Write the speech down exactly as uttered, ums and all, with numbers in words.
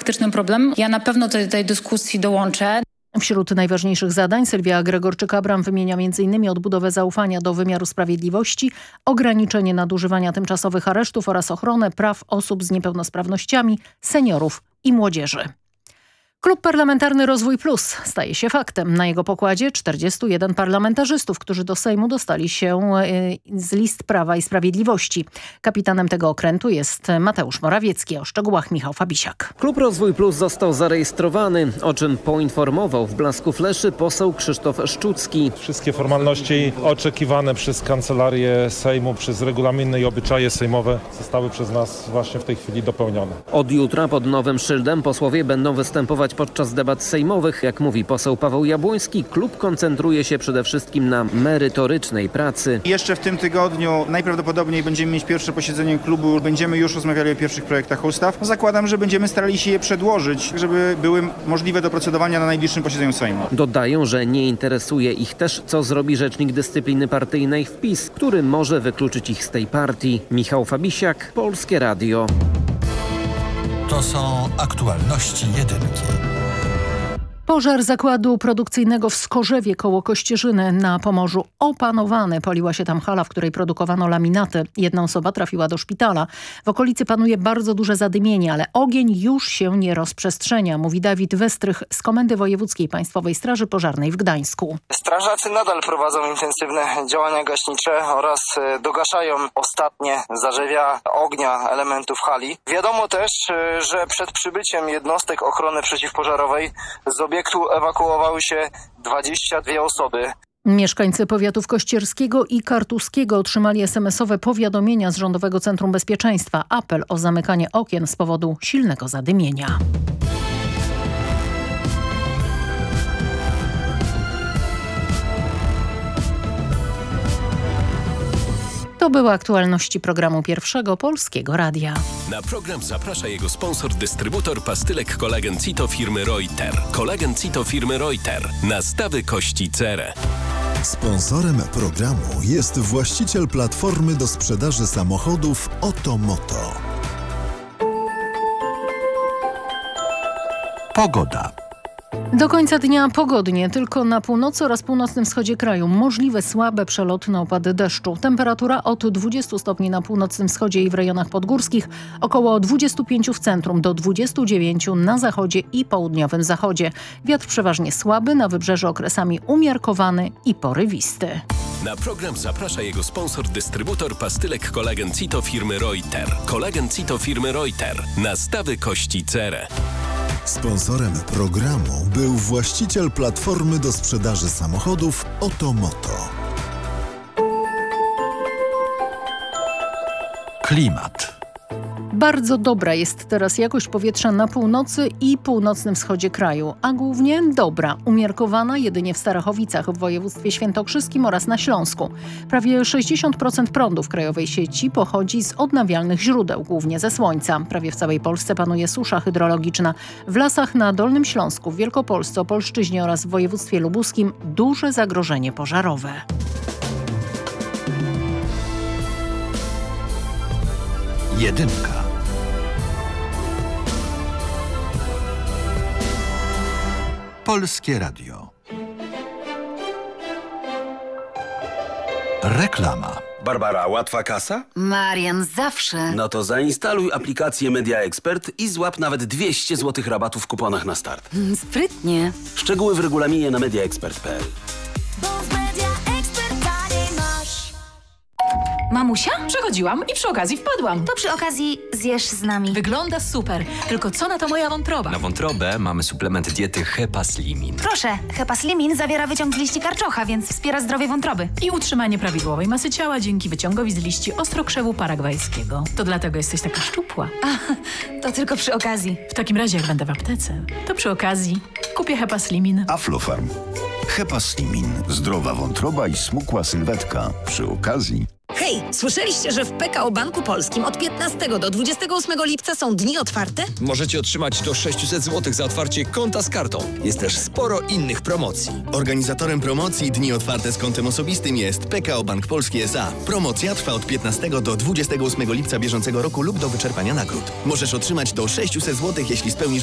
faktycznym problemem. Ja na pewno do tej dyskusji dołączę. Wśród najważniejszych zadań Sylwia Gregorczyk-Abram wymienia między innymi odbudowę zaufania do wymiaru sprawiedliwości, ograniczenie nadużywania tymczasowych aresztów oraz ochronę praw osób z niepełnosprawnościami, seniorów i młodzieży. Klub Parlamentarny Rozwój Plus staje się faktem. Na jego pokładzie czterdziestu jeden parlamentarzystów, którzy do Sejmu dostali się z list Prawa i Sprawiedliwości. Kapitanem tego okrętu jest Mateusz Morawiecki. O szczegółach Michał Fabisiak. Klub Rozwój Plus został zarejestrowany, o czym poinformował w blasku fleszy poseł Krzysztof Szczucki. Wszystkie formalności oczekiwane przez Kancelarię Sejmu, przez regulaminy i obyczaje sejmowe zostały przez nas właśnie w tej chwili dopełnione. Od jutra pod nowym szyldem posłowie będą występować podczas debat sejmowych. Jak mówi poseł Paweł Jabłoński, klub koncentruje się przede wszystkim na merytorycznej pracy. Jeszcze w tym tygodniu najprawdopodobniej będziemy mieć pierwsze posiedzenie klubu. Będziemy już rozmawiali o pierwszych projektach ustaw. Zakładam, że będziemy starali się je przedłożyć, żeby były możliwe do procedowania na najbliższym posiedzeniu Sejmu. Dodają, że nie interesuje ich też, co zrobi rzecznik dyscypliny partyjnej w PiS, który może wykluczyć ich z tej partii. Michał Fabisiak, Polskie Radio. To są aktualności jedynki. Pożar zakładu produkcyjnego w Skorzewie koło Kościerzyny na Pomorzu opanowany. Paliła się tam hala, w której produkowano laminaty. Jedna osoba trafiła do szpitala. W okolicy panuje bardzo duże zadymienie, ale ogień już się nie rozprzestrzenia, mówi Dawid Westrych z Komendy Wojewódzkiej Państwowej Straży Pożarnej w Gdańsku. Strażacy nadal prowadzą intensywne działania gaśnicze oraz dogaszają ostatnie zarzewia ognia elementów hali. Wiadomo też, że przed przybyciem jednostek ochrony przeciwpożarowej z obiektu ewakuowały się dwadzieścia dwie osoby. Mieszkańcy powiatów kościerskiego i kartuskiego otrzymali es em esowe powiadomienia z Rządowego Centrum Bezpieczeństwa. Apel o zamykanie okien z powodu silnego zadymienia. To były aktualności programu Pierwszego Polskiego Radia. Na program zaprasza jego sponsor, dystrybutor pastylek Kolagen Cito firmy Reuter. Kolagen Cito firmy Reuter. Nastawy kości cerę. Sponsorem programu jest właściciel platformy do sprzedaży samochodów Otomoto. Pogoda. Do końca dnia pogodnie, tylko na północy oraz północnym wschodzie kraju możliwe słabe przelotne opady deszczu. Temperatura od dwudziestu stopni na północnym wschodzie i w rejonach podgórskich, około dwudziestu pięciu w centrum do dwudziestu dziewięciu na zachodzie i południowym zachodzie. Wiatr przeważnie słaby, na wybrzeżu okresami umiarkowany i porywisty. Na program zaprasza jego sponsor, dystrybutor pastylek Kolagen Cito firmy Reuter. Kolagen Cito firmy Reuter. Nastawy kości cerę. Sponsorem programu był właściciel platformy do sprzedaży samochodów Otomoto. Klimat. Bardzo dobra jest teraz jakość powietrza na północy i północnym wschodzie kraju, a głównie dobra, umiarkowana jedynie w Starachowicach w województwie świętokrzyskim oraz na Śląsku. Prawie sześćdziesiąt procent prądu w krajowej sieci pochodzi z odnawialnych źródeł, głównie ze słońca. Prawie w całej Polsce panuje susza hydrologiczna. W lasach na Dolnym Śląsku, w Wielkopolsce, Opolszczyźnie oraz w województwie lubuskim duże zagrożenie pożarowe. Jedynka. Polskie Radio. Reklama. Barbara, łatwa kasa? Marian, zawsze. No to zainstaluj aplikację Media Expert i złap nawet dwieście złotych rabatu w kuponach na start. Sprytnie. Szczegóły w regulaminie na media expert kropka p l. Mamusia? Przechodziłam i przy okazji wpadłam. To przy okazji zjesz z nami. Wygląda super, tylko co na to moja wątroba? Na wątrobę mamy suplement diety Hepaslimin. Proszę, Hepaslimin zawiera wyciąg z liści karczocha, więc wspiera zdrowie wątroby. I utrzymanie prawidłowej masy ciała dzięki wyciągowi z liści ostrokrzewu paragwajskiego. To dlatego jesteś taka szczupła. A, to tylko przy okazji. W takim razie jak będę w aptece, to przy okazji kupię Hepaslimin. Aflofarm. Hepaslimin. Zdrowa wątroba i smukła sylwetka. Przy okazji. Hej, słyszeliście, że w P K O Banku Polskim od piętnastego do dwudziestego ósmego lipca są dni otwarte? Możecie otrzymać do sześćset złotych za otwarcie konta z kartą. Jest też sporo innych promocji. Organizatorem promocji Dni Otwarte z kontem osobistym jest P K O Bank Polski S A. Promocja trwa od piętnastego do dwudziestego ósmego lipca bieżącego roku lub do wyczerpania nagród. Możesz otrzymać do sześćset złotych, jeśli spełnisz